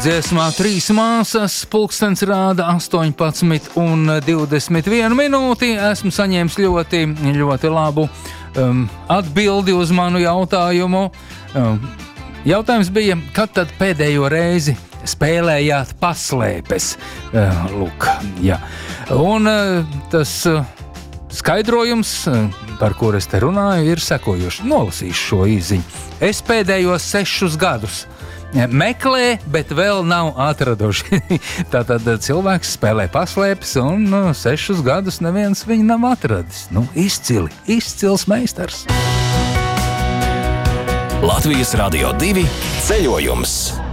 Dziesmā trīs māsas, pulkstens rāda 18:21 minūti. Esmu saņēmis ļoti labu atbildi uz manu jautājumu. Jautājums bija, kad tad pēdējo reizi spēlējāt paslēpes? Lūk, jā. Un tas skaidrojums, par kur es te runāju, ir sekojoši. Nolasīšu šo īziņu. Es pēdējos 6 gadus meklē, bet vēl nav atraduši. Tātad cilvēks spēlē paslēpes un 6 gadus neviens viņu nav atradis. Izcils meistars. Latvijas Radio 2 ceļojums.